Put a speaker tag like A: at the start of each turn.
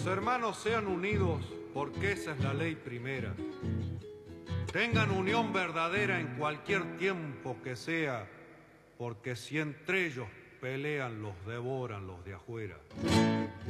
A: los hermanos sean unidos, porque esa es la ley primera. Tengan unión verdadera en cualquier tiempo que sea, porque si entre ellos pelean, los devoran los de afuera.